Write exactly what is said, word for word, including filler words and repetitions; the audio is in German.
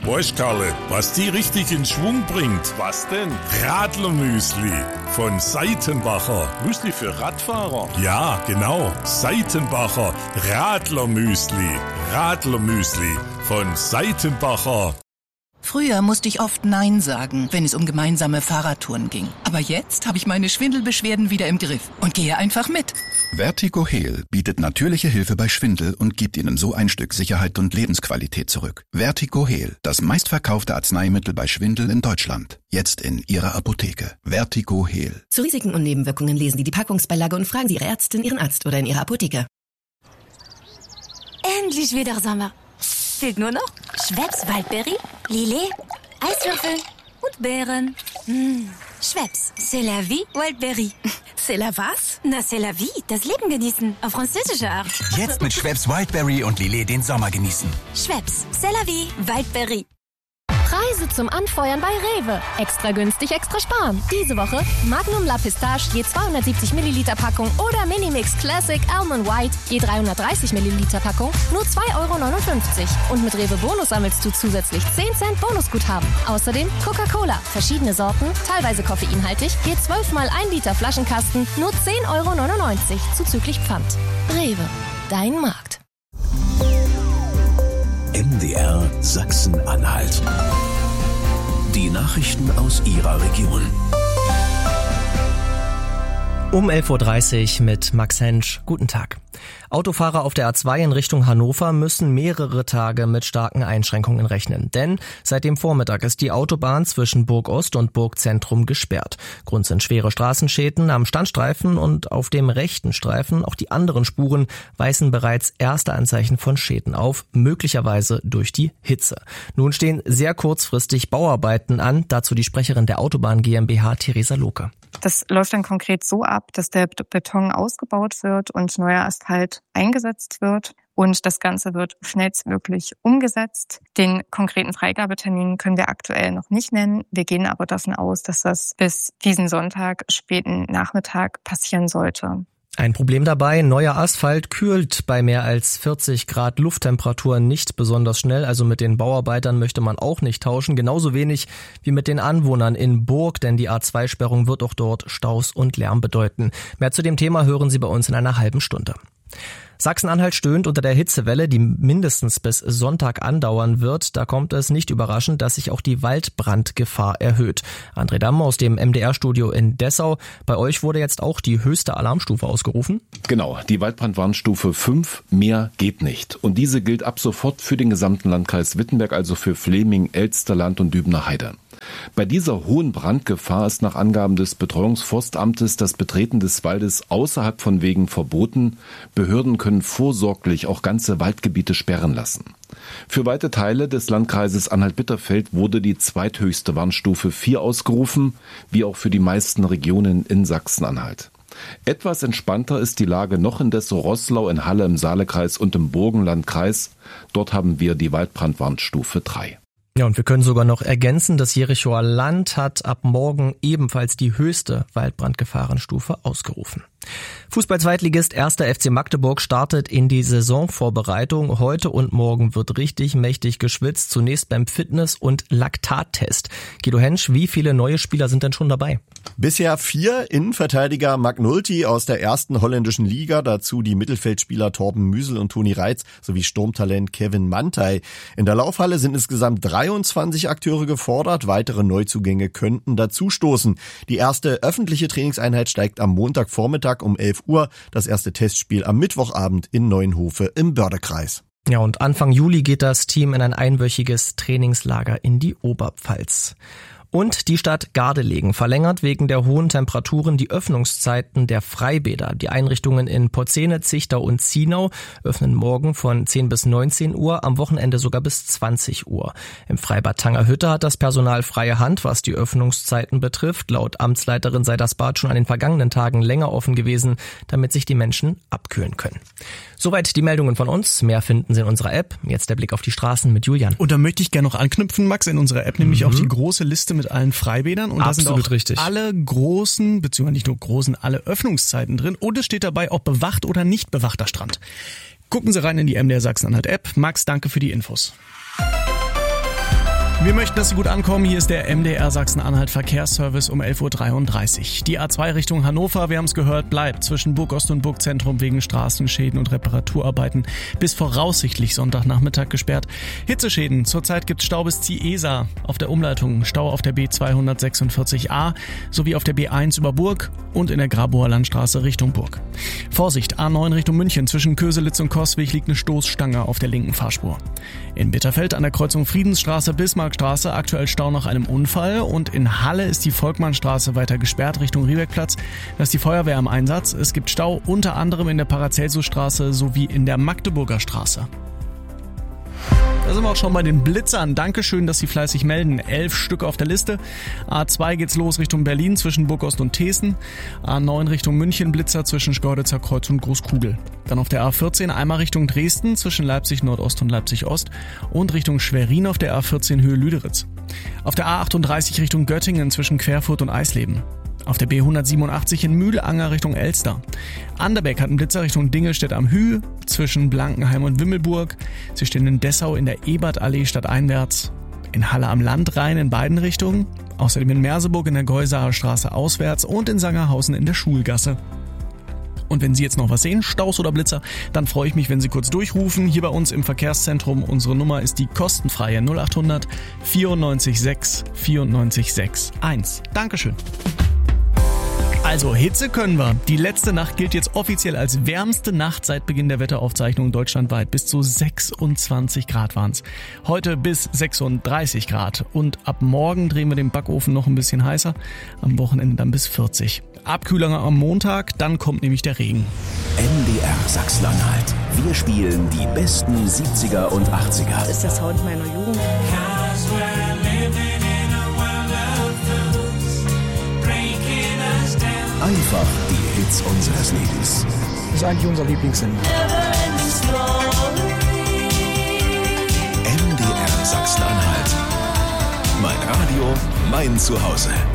Weißt Karle, was die richtig in Schwung bringt? Was denn? Radlermüsli von Seitenbacher. Müsli für Radfahrer? Ja, genau. Seitenbacher Radlermüsli. Radlermüsli von Seitenbacher. Früher musste ich oft Nein sagen, wenn es um gemeinsame Fahrradtouren ging. Aber jetzt habe ich meine Schwindelbeschwerden wieder im Griff und gehe einfach mit. Vertigo-Heal bietet natürliche Hilfe bei Schwindel und gibt Ihnen so ein Stück Sicherheit und Lebensqualität zurück. Vertigo-Heal, das meistverkaufte Arzneimittel bei Schwindel in Deutschland. Jetzt in Ihrer Apotheke. Vertigo-Heal. Zu Risiken und Nebenwirkungen lesen Sie die Packungsbeilage und fragen Sie Ihre Ärztin, Ihren Arzt oder in Ihrer Apotheke. Endlich wieder Sommer. Fehlt nur noch Schweppes Waldberry, Lillet, Eiswürfel und Beeren. Mmh. Schweppes, c'est la vie, Waldberry. C'est la was? Na, c'est la vie, das Leben genießen, auf französische Art. Jetzt mit Schweppes Wildberry und Lillet den Sommer genießen. Schweppes, c'est la vie, Waldberry. Preise zum Anfeuern bei Rewe. Extra günstig, extra sparen. Diese Woche Magnum La Pistache je zweihundertsiebzig Milliliter Packung oder Minimix Classic Almond White je dreihundertdreißig Milliliter Packung nur zwei Euro neunundfünfzig. Und mit Rewe Bonus sammelst du zusätzlich zehn Cent Bonusguthaben. Außerdem Coca-Cola, verschiedene Sorten, teilweise koffeinhaltig, je zwölf mal ein Liter Flaschenkasten nur zehn Euro neunundneunzig zuzüglich Pfand. Rewe, dein Markt. M D R Sachsen-Anhalt. Die Nachrichten aus Ihrer Region. Um elf Uhr dreißig mit Max Hensch. Guten Tag. Autofahrer auf der A zwei in Richtung Hannover müssen mehrere Tage mit starken Einschränkungen rechnen. Denn seit dem Vormittag ist die Autobahn zwischen Burg Ost und Burg Zentrum gesperrt. Grund sind schwere Straßenschäden am Standstreifen und auf dem rechten Streifen. Auch die anderen Spuren weisen bereits erste Anzeichen von Schäden auf, möglicherweise durch die Hitze. Nun stehen sehr kurzfristig Bauarbeiten an. Dazu die Sprecherin der Autobahn GmbH, Theresa Lohke. Das läuft dann konkret so ab, dass der Beton ausgebaut wird und neuer Asphalt eingesetzt wird. Und das Ganze wird schnellstmöglich umgesetzt. Den konkreten Freigabetermin können wir aktuell noch nicht nennen. Wir gehen aber davon aus, dass das bis diesen Sonntag, späten Nachmittag passieren sollte. Ein Problem dabei, neuer Asphalt kühlt bei mehr als vierzig Grad Lufttemperatur nicht besonders schnell. Also mit den Bauarbeitern möchte man auch nicht tauschen. Genauso wenig wie mit den Anwohnern in Burg, denn die A zwei Sperrung wird auch dort Staus und Lärm bedeuten. Mehr zu dem Thema hören Sie bei uns in einer halben Stunde. Sachsen-Anhalt stöhnt unter der Hitzewelle, die mindestens bis Sonntag andauern wird. Da kommt es nicht überraschend, dass sich auch die Waldbrandgefahr erhöht. André Damm aus dem M D R-Studio in Dessau. Bei euch wurde jetzt auch die höchste Alarmstufe ausgerufen? Genau, die Waldbrandwarnstufe fünf, mehr geht nicht. Und diese gilt ab sofort für den gesamten Landkreis Wittenberg, also für Fleming, Elsterland und Dübener Heide. Bei dieser hohen Brandgefahr ist nach Angaben des Betreuungsforstamtes das Betreten des Waldes außerhalb von Wegen verboten. Behörden können vorsorglich auch ganze Waldgebiete sperren lassen. Für weite Teile des Landkreises Anhalt-Bitterfeld wurde die zweithöchste Warnstufe vier ausgerufen, wie auch für die meisten Regionen in Sachsen-Anhalt. Etwas entspannter ist die Lage noch in Dessau-Roßlau, in Halle im Saalekreis und im Burgenlandkreis. Dort haben wir die Waldbrandwarnstufe drei. Ja, und wir können sogar noch ergänzen, das Jerichoer Land hat ab morgen ebenfalls die höchste Waldbrandgefahrenstufe ausgerufen. Fußball-Zweitligist erster F C Magdeburg startet in die Saisonvorbereitung. Heute und morgen wird richtig mächtig geschwitzt. Zunächst beim Fitness- und Laktattest. Guido Hensch, wie viele neue Spieler sind denn schon dabei? Bisher vier. Innenverteidiger McNulty aus der ersten holländischen Liga, dazu die Mittelfeldspieler Torben Müsel und Toni Reitz sowie Sturmtalent Kevin Mantei. In der Laufhalle sind insgesamt dreiundzwanzig Akteure gefordert. Weitere Neuzugänge könnten dazustoßen. Die erste öffentliche Trainingseinheit steigt am Montagvormittag um elf Uhr. Das erste Testspiel am Mittwochabend in Neuenhofe im Bördekreis. Ja, und Anfang Juli geht das Team in ein einwöchiges Trainingslager in die Oberpfalz. Und die Stadt Gardelegen verlängert wegen der hohen Temperaturen die Öffnungszeiten der Freibäder. Die Einrichtungen in Porzene, Zichtau und Zienau öffnen morgen von zehn bis neunzehn Uhr, am Wochenende sogar bis zwanzig Uhr. Im Freibad Tangerhütte hat das Personal freie Hand, was die Öffnungszeiten betrifft. Laut Amtsleiterin sei das Bad schon an den vergangenen Tagen länger offen gewesen, damit sich die Menschen abkühlen können. Soweit die Meldungen von uns. Mehr finden Sie in unserer App. Jetzt der Blick auf die Straßen mit Julian. Und da möchte ich gerne noch anknüpfen, Max, in unserer App, nämlich mhm. auch die große Liste mit allen Freibädern. Und Absolut da sind auch richtig. alle großen, beziehungsweise nicht nur großen, alle Öffnungszeiten drin. Und es steht dabei, ob bewacht oder nicht bewachter Strand. Gucken Sie rein in die M D R Sachsen-Anhalt App. Max, danke für die Infos. Wir möchten, dass Sie gut ankommen. Hier ist der M D R Sachsen-Anhalt Verkehrsservice um elf Uhr dreiunddreißig. Die A zwei Richtung Hannover, wir haben es gehört, bleibt zwischen Burgost und Burgzentrum wegen Straßenschäden und Reparaturarbeiten bis voraussichtlich Sonntagnachmittag gesperrt. Hitzeschäden. Zurzeit gibt es Stau bis Ziesa. Auf der Umleitung Stau auf der B zweihundertsechsundvierzig a sowie auf der B eins über Burg und in der Grabower Landstraße Richtung Burg. Vorsicht, A neun Richtung München. Zwischen Köselitz und Coswig liegt eine Stoßstange auf der linken Fahrspur. In Bitterfeld an der Kreuzung Friedensstraße Bismarck Straße aktuell Stau nach einem Unfall und in Halle ist die Volkmannstraße weiter gesperrt Richtung Riebeckplatz. Da ist die Feuerwehr im Einsatz. Es gibt Stau unter anderem in der Paracelsusstraße sowie in der Magdeburger Straße. Da sind wir auch schon bei den Blitzern. Dankeschön, dass Sie fleißig melden. Elf Stück auf der Liste. A zwei geht's los Richtung Berlin zwischen Burgost und Thesen. A neun Richtung München Blitzer zwischen Schkeuditzer Kreuz und Großkugel. Dann auf der A vierzehn einmal Richtung Dresden zwischen Leipzig Nordost und Leipzig Ost und Richtung Schwerin auf der A vierzehn Höhe Lüderitz. Auf der A achtunddreißig Richtung Göttingen zwischen Querfurt und Eisleben. Auf der B hundertsiebenundachtzig in Mühlanger Richtung Elster. Anderbeck hat einen Blitzer Richtung Dingelstedt am Hü zwischen Blankenheim und Wimmelburg. Sie stehen in Dessau in der Ebertallee stadteinwärts. In Halle am Landrhein in beiden Richtungen. Außerdem in Merseburg in der Geusaer Straße auswärts und in Sangerhausen in der Schulgasse. Und wenn Sie jetzt noch was sehen, Staus oder Blitzer, dann freue ich mich, wenn Sie kurz durchrufen. Hier bei uns im Verkehrszentrum. Unsere Nummer ist die kostenfreie null achthundert vierundneunzig sechs vierundneunzig sechs eins. Dankeschön. Also Hitze können wir. Die letzte Nacht gilt jetzt offiziell als wärmste Nacht seit Beginn der Wetteraufzeichnungen deutschlandweit. Bis zu sechsundzwanzig Grad waren's. Heute bis sechsunddreißig Grad. Und ab morgen drehen wir den Backofen noch ein bisschen heißer. Am Wochenende dann bis vierzig. Abkühlung am Montag, dann kommt nämlich der Regen. M D R Sachsen-Anhalt. Wir spielen die besten siebziger und achtziger. Das ist der Sound meiner Jugend. Einfach die Hits unseres Lebens. Das ist eigentlich unser Lieblingssender. M D R Sachsen-Anhalt. Mein Radio, mein Zuhause.